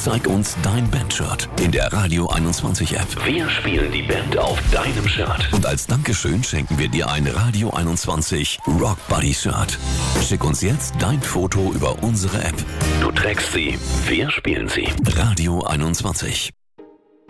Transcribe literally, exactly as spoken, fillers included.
Zeig uns dein Bandshirt in der Radio einundzwanzig App. Wir spielen die Band auf deinem Shirt. Und als Dankeschön schenken wir dir ein Radio einundzwanzig Rock Buddy Shirt. Schick uns jetzt dein Foto über unsere App. Du trägst sie, wir spielen sie. Radio einundzwanzig.